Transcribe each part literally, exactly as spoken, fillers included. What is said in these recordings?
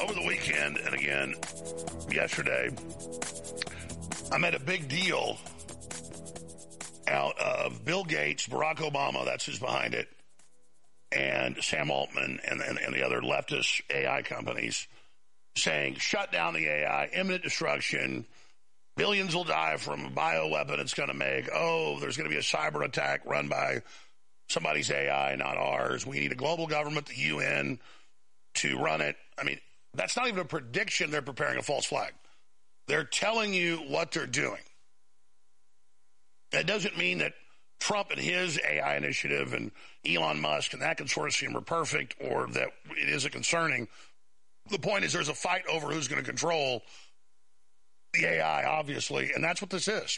over the weekend and again yesterday, I made a big deal out of Bill Gates, Barack Obama, that's who's behind it, and Sam Altman and, and, and the other leftist A I companies saying, shut down the A I, imminent destruction, billions will die from a bioweapon it's going to make. Oh, there's going to be a cyber attack run by somebody's A I, not ours. We need a global government, the U N, to run it. I mean, that's not even a prediction. They're preparing a false flag. They're telling you what they're doing. That doesn't mean that Trump and his A I initiative and Elon Musk and that consortium are perfect or that it isn't concerning. The point is there's a fight over who's going to control the A I, obviously, and that's what this is.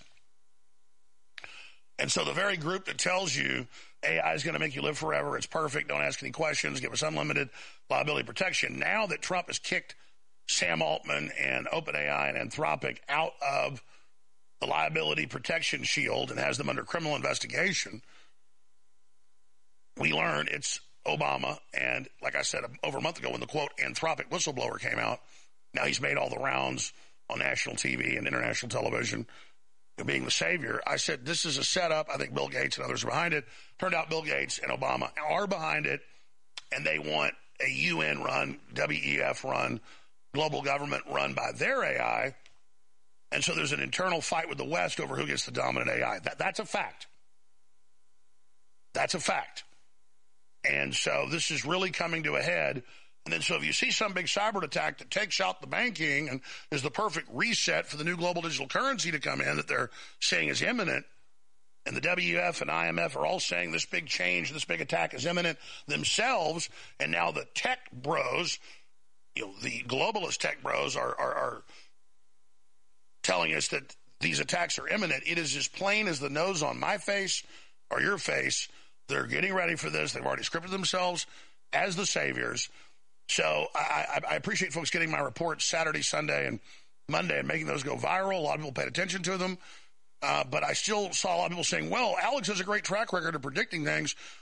And so the very group that tells you A I is going to make you live forever, it's perfect, don't ask any questions, give us unlimited liability protection. Now that Trump has kicked Sam Altman and OpenAI and Anthropic out of the liability protection shield and has them under criminal investigation, we learn it's Obama. And like I said over a month ago when the, quote, Anthropic whistleblower came out, now he's made all the rounds on national T V and international television, being the savior. I said, this is a setup. I think Bill Gates and others are behind it. Turned out Bill Gates and Obama are behind it, and they want a U N-run, W E F-run, global government run by their A I. And so there's an internal fight with the West over who gets the dominant A I. That, that's a fact. That's a fact. And so this is really coming to a head. And then so if you see some big cyber attack that takes out the banking and is the perfect reset for the new global digital currency to come in that they're saying is imminent, and the W F and I M F are all saying this big change, this big attack is imminent themselves, and now the tech bros, you know, the globalist tech bros are, are, are telling us that these attacks are imminent. It is as plain as the nose on my face or your face. They're getting ready for this. They've already scripted themselves as the saviors. So I, I appreciate folks getting my reports Saturday, Sunday, and Monday and making those go viral. A lot of people paid attention to them. Uh, but I still saw a lot of people saying, well, Alex has a great track record of predicting things.